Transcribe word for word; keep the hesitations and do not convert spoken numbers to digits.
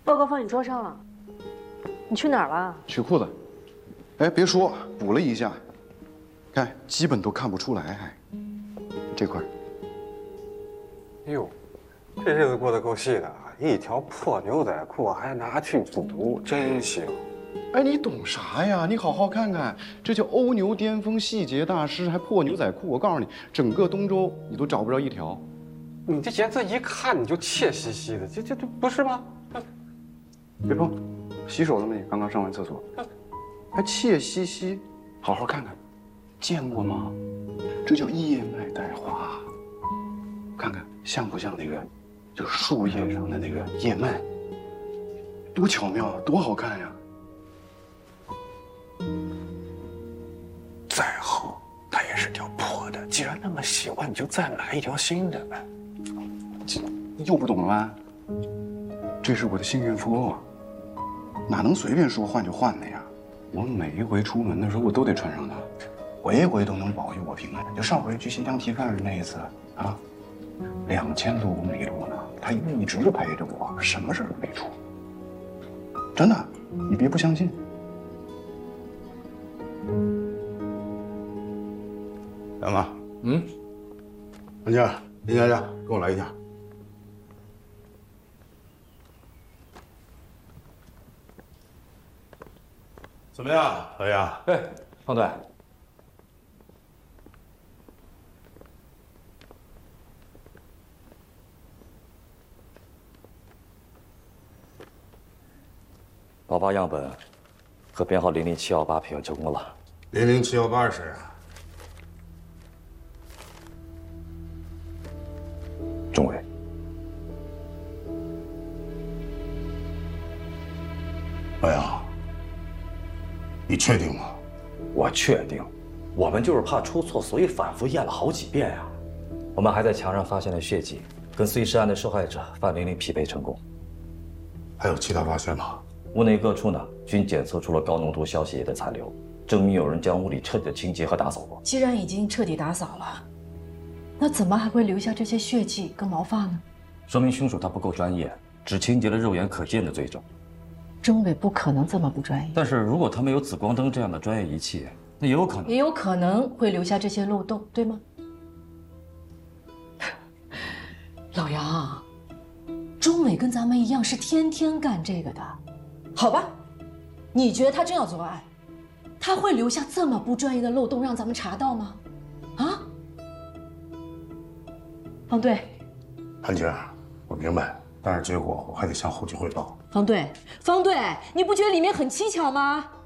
报告放你桌上了。你去哪儿了？ 取裤子。哎，别说，补了一下，看基本都看不出来，还这块。 哟，这日子过得够细的啊！一条破牛仔裤还拿去补，真行。 哎，你懂啥呀？你好好看看，这叫欧牛巅峰细节大师，还破牛仔裤。我告诉你，整个东周你都找不着一条。 你这颜色一看你就怯兮兮的，这这这不是吗？ 别碰，洗手了没？刚刚上完厕所，还怯兮兮。好好看看，见过吗？这叫叶脉带花。看看像不像那个，就是树叶上的那个叶脉？多巧妙，多好看呀！ 再厚，它也是条破的。既然那么喜欢，你就再买一条新的呗。 这又不懂了吧？这是我的幸运符，哪能随便说换就换的呀？我每一回出门的时候，我都得穿上它，回回都能保佑我平安。就上回去新疆提干儿那一次啊，两千多公里路呢，它一直陪着我，什么事都没出。真的，你别不相信。 杨子，嗯，文静，林佳佳，跟我来一下。怎么样，老杨？ 哎，方队，宝宝样本和编号零零七幺八培养成功了。 零零七幺八是谁啊？ 钟伟。 老杨，你确定吗？ 我确定，我们就是怕出错，所以反复验了好几遍呀。我们还在墙上发现了血迹，跟碎尸案的受害者范玲玲匹配成功。 还有其他发现吗？ 屋内各处呢均检测出了高浓度消血液的残留，证明有人将屋里彻底的清洁和打扫过。 既然已经彻底打扫了，那怎么还会留下这些血迹跟毛发呢？ 说明凶手他不够专业，只清洁了肉眼可见的罪证。 钟伟不可能这么不专业。 但是如果他没有紫光灯这样的专业仪器，那也有可能也有可能会留下这些漏洞，对吗？老杨，钟伟跟咱们一样是天天干这个的，好吧？你觉得他真要作案，他会留下这么不专业的漏洞让咱们查到吗？啊？方队， 潘姐，我明白，但是结果我还得向后期汇报。 方队，方队，你不觉得里面很蹊跷吗？